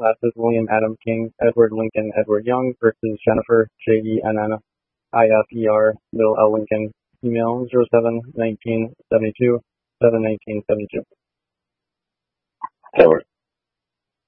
Last is William Adam King, Edward Lincoln, Edward Young versus Jennifer JENNIFER, Bill L. Lincoln. Email 07-1972, 7-1972. Edward.